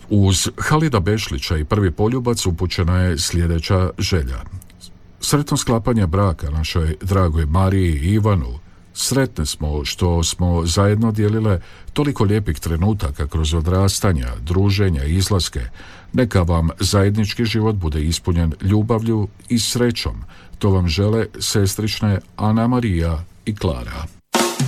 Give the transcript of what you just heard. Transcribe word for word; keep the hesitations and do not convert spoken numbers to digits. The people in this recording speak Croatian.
Uz Halida Bešlića i prvi poljubac upućena je sljedeća želja. Sretno sklapanje braka našoj dragoj Mariji i Ivanu. Sretne smo što smo zajedno dijelile toliko lijepih trenutaka kroz odrastanja, druženja i izlaske. Neka vam zajednički život bude ispunjen ljubavlju i srećom. To vam žele sestrične Ana Marija i Klara.